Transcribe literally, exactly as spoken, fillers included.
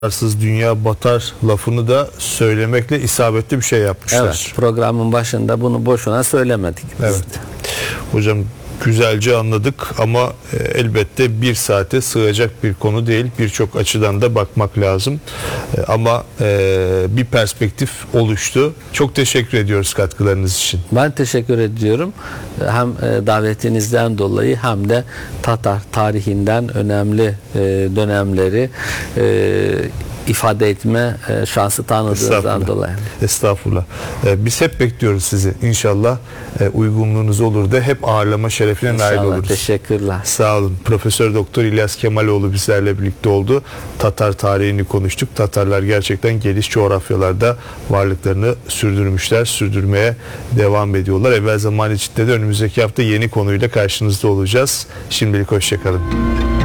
Tatarsız dünya batar lafını da söylemekle isabetli bir şey yapmışlar. Evet, programın başında bunu boşuna söylemedik biz. Evet. Hocam güzelce anladık ama elbette bir saate sığacak bir konu değil. Birçok açıdan da bakmak lazım. Ama bir perspektif oluştu. Çok teşekkür ediyoruz katkılarınız için. Ben teşekkür ediyorum. Hem davetinizden dolayı hem de Tatar tarihinden önemli dönemleri ifade etme şansı tanıdığınızdan dolayı. Estağfurullah. Biz hep bekliyoruz sizi. İnşallah uygunluğunuz olur da hep ağırlama şerefine nail oluruz. Teşekkürler. Sağ olun. Profesör Doktor İlyas Kemaloğlu bizlerle birlikte oldu. Tatar tarihini konuştuk. Tatarlar gerçekten geniş coğrafyalarda varlıklarını sürdürmüşler. Sürdürmeye devam ediyorlar. Evvel zaman içinde de önümüzdeki hafta yeni konuyla karşınızda olacağız. Şimdilik hoşça kalın.